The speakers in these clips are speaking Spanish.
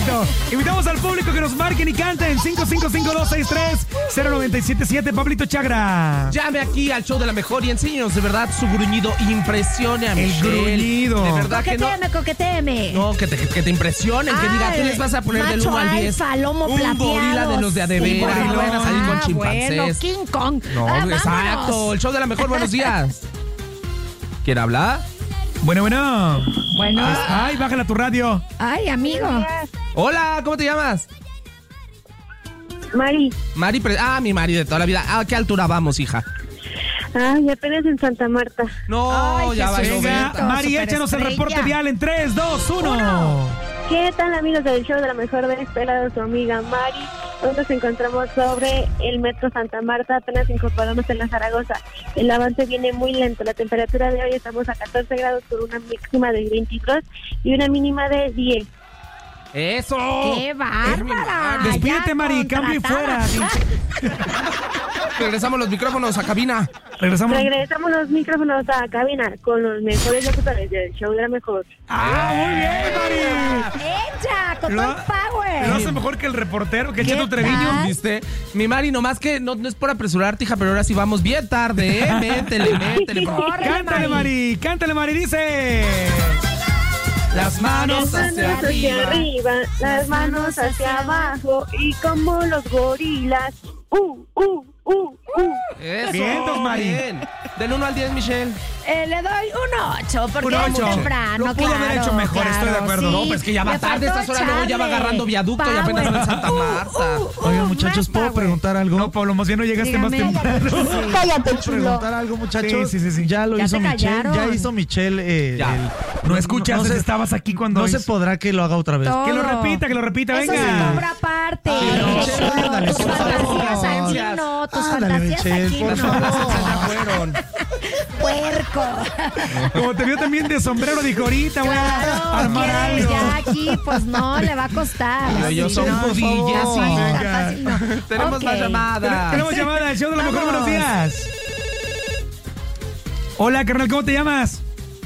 Perfecto. Invitamos al público que nos marquen y canten. 5552630977. Pablito Chagra. Llame aquí al show de la mejor y enséñenos de verdad su gruñido. Impresione a El Michelle. gruñido. De verdad que no. Coquetéame. No, que te impresionen. Que diga, ¿qué les vas a poner del 1 al 10? Lomo Un gorila de los de adeveras. Sí, No vayan a salir con chimpancés. Bueno, King Kong. No, exacto. Vámonos. El show de la mejor. Buenos días. ¿Quién habla? Bueno. Bueno. Ay, bájala tu radio. Ay, amigo. Hola, ¿cómo te llamas? Mari. Mi Mari de toda la vida. ¿A qué altura vamos, hija? Ay, apenas en Santa Marta. No, Ay, ya va a Jesús. llover. Venga, Mari, échanos el reporte vial en 3, 2, 1. ¿Qué tal, amigos del show de la mejor de Espera, su amiga Mari? Hoy nos encontramos sobre el metro Santa Marta, apenas incorporamos en la Zaragoza. El avance viene muy lento. La temperatura de hoy estamos a 14 grados con una máxima de 22 y una mínima de 10. ¡Eso! ¡Qué bárbara! Despídete, Ya Mari, cambio y fuera. contratada. Regresamos los micrófonos a cabina. Regresamos Regresamos los micrófonos a cabina con los mejores locutores del show de la mejor. ¡Ah, muy bien, Mari! ¡Echa! ¡Con Lo- todo el power! Lo hace mejor que el reportero, que el ¿Qué Cheto Treviño. tal? ¿Viste? Mi Mari, nomás que no es por apresurarte, hija, pero ahora sí vamos bien tarde, ¿eh? Métele. Córrele, Cántale, Mari, dice. Las manos hacia arriba. Las manos hacia abajo y como los gorilas. Eso. Vientos, Mari. Bien. Del 1 al 10, Michelle. Le doy un 8 porque Un es 8. temprano. Lo pudo haber hecho mejor, estoy de acuerdo. No, pues que ya va Le tarde, faltó estas horas luego ya va echarle agarrando viaducto y apenas va en Santa Marta. Oigan, muchachos, más ¿puedo power. preguntar algo? No, Pablo, más bien no llegaste más Dígame. temprano. Cállate, ¿Puedo chulo. preguntar algo, muchachos? Sí. Ya lo Ya hizo te Michelle. callaron. Ya hizo Michelle. Ya. No escuchaste, se- estabas aquí cuando No se hizo. podrá que lo haga otra vez. Todo. Que lo repita, Eso se venga. cobra aparte. no. Jesús, Ándale, tus por favor. fantasías aquí no. Tus Ándale, fantasías Michelle, aquí por no. favor. Ya fueron. Puerco. Como te vio también de sombrero, dijo ahorita, voy a Claro, armar quiere algo. ya aquí, pues no, le va a costar. Pero yo Sí, soy no, judilla, no, sí. tan Venga. fácil no. Tenemos Ok. más llamadas. Tenemos llamada al show de la mejor. Vamos. Buenos días. Hola, carnal, ¿cómo te llamas?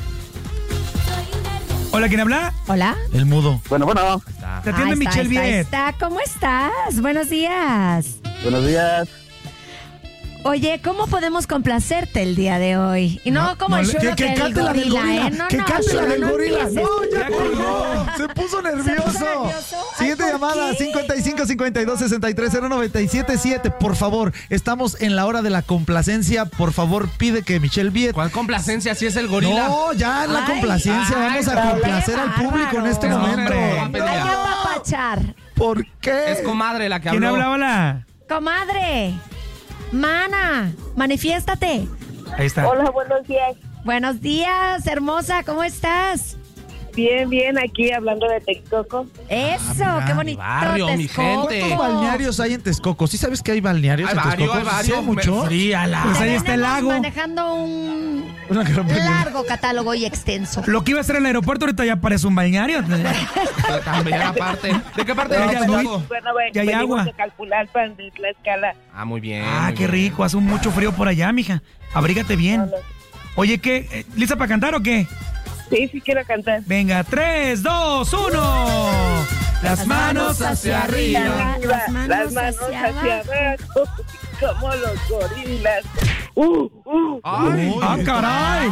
Hola, ¿quién habla? Hola. El mudo. Bueno, Te atiende Ahí está, Michelle ahí Viet. está. ¿Cómo estás? Buenos días. buenos días. Oye, ¿cómo podemos complacerte el día de hoy? Y no, como el chulo que el cante la del gorila, gorila. ¿eh? No, Que no, cante la chulo, del no gorila. empieces. No, ya Ya colgó. Se puso nervioso. nervioso? Siguiente Ay, ¿por llamada, qué? 55 52 63 0977. Por favor, estamos en la hora de la complacencia. Por favor, pide que Michelle Viet. ¿Cuál complacencia si es el gorila? No, ya en la Ay, complacencia. Vamos a ay, complacer al público en este bárbaro. momento. Hombre. Hay que apapachar. ¿Por qué? Es comadre la que ¿Quién habló. habla? Hola. Comadre, mana, manifiéstate. Ahí está. Hola, buenos días. Buenos días, hermosa, ¿cómo estás? Bien, aquí hablando de Texcoco. Eso, mira, qué bonito. barrio, mi Texcoco. gente. ¿Cuántos balnearios hay en Texcoco? ¿Sí sabes que hay balnearios Hay en Texcoco? varios, ¿Sí hay mucho? Fríala. Pues ahí está el Tenemos lago. manejando un Una gran balneario. largo catálogo y extenso. Lo que iba a ser el aeropuerto ahorita ya parece un balneario. También aparte. ¿De qué parte Ya, de ya, Texcoco? Bueno, Ya hay venimos agua. de Calpulalpan, de Tlaxcala. Ah, muy bien. Ah, muy qué bien. rico. Hace mucho frío por allá, mija. Abrígate bien. Oye, ¿qué? ¿Lista para cantar o qué? Sí, quiero cantar. Venga, 3, 2, 1. Las manos hacia arriba. Las manos hacia abajo, como los gorilas. Ay, ¡Ah, caray!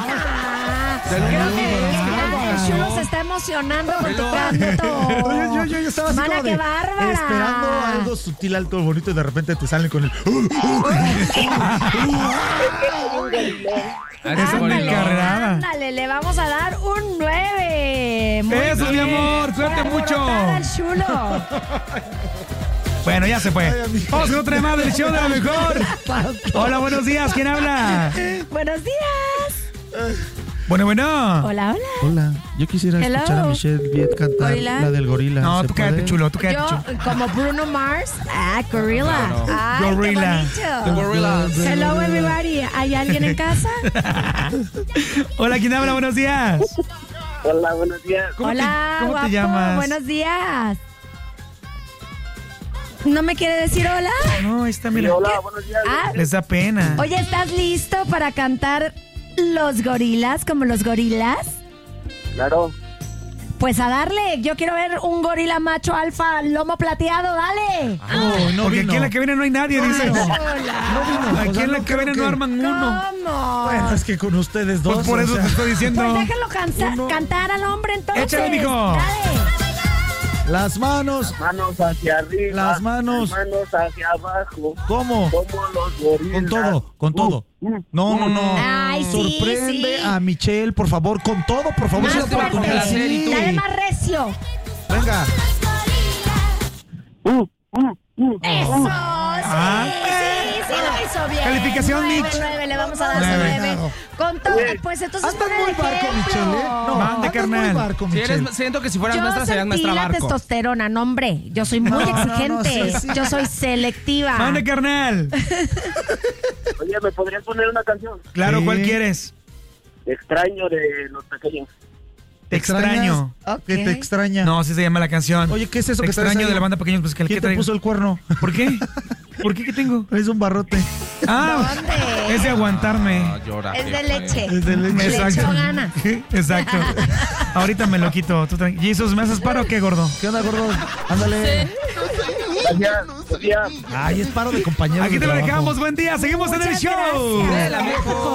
El chulo se está emocionando con tu canto. Oye, yo estaba así Mana, como qué de, bárbara. esperando algo sutil, alto, bonito, y de repente te salen con el... Esa es Ándale, carrera. ándale, le vamos a dar un 9. Muy Eso, mi bien. amor, cuídate mucho. Alborotada el chulo. Bueno, ya se fue. Ay, amiga. Vamos con otra llamada del show de la mejor. Hola, buenos días. ¿Quién habla? Buenos días. Bueno. Hola, hola. Hola, yo quisiera Hello. escuchar a Michelle Viet cantar Gorila. la del gorila. No, ¿Se tú cállate, puede? chulo. Tú cállate, Yo, chulo. como Bruno Mars, gorilla. Ay, Gorilla. qué bonito. Gorilla. Hello, everybody. ¿Hay alguien en casa? Hola, ¿quién habla? Buenos días. Hola, buenos días. Hola, ¿Cómo guapo. te llamas? Buenos días. ¿No me quiere decir hola? No, ahí está, mira. Hola, buenos días. Ah, Les da pena. oye, ¿estás listo para cantar Los Gorilas como los gorilas? Claro. Pues a darle, yo quiero ver un gorila macho alfa lomo plateado, dale. No, Porque vino. aquí en la cabina no hay nadie, dice. No vino. Aquí O sea, en la no creo cabina no que- arman uno. ¿Cómo? Bueno, es que con ustedes dos. Pues por o eso sea, te estoy diciendo. Pues déjenlo cantar al hombre entonces. Échale, mijo. Dale. Las manos. Manos hacia arriba. Las manos. Manos hacia abajo. ¿Cómo? Como los gorilas. Con todo. No. Ay, sí, Sorprende sí. a Michelle, por favor, con todo, por favor. Más Es la fuerte. oportunidad. Sí. Dale más recio. Venga. Eso, Ah. sí, lo hizo bien. Calificación, 9, Mitch. 9, le vamos a dar su 9. 9. Con todo, pues entonces Andas pon muy el barco, ejemplo. Michelle, ¿eh? No, Mande, andas carnal. muy barco, Si Michelle. siento que si fueras Yo maestra serías sentí maestra la barco. testosterona, no, hombre. Yo soy muy exigente. sí. Yo soy selectiva. Mande, carnal. Oye, ¿me podrías poner una canción? Claro, Sí. ¿cuál quieres? Extraño de Los Pequeños. Te extraño. Ok. ¿Qué te extraña? No, así se llama la canción. Oye, ¿qué es eso Te que traes extraño ahí? de la banda Pequeños Pues, ¿qué ¿Quién te traigo? puso el cuerno? ¿Por qué? ¿Por qué? ¿Qué tengo? Es un barrote. Ah, ¿Dónde? es de aguantarme. Llora, Es de jefe. leche. Es de leche. Le echó ganas. Exacto. Ahorita me lo quito. Tú Jesus, ¿me haces paro o qué, gordo? ¿Qué onda, gordo? Ándale. Gracias. Ay, es paro de compañeros. Aquí de te lo trabajo. dejamos. Buen día. Seguimos en el Muchas show. gracias. La mejor.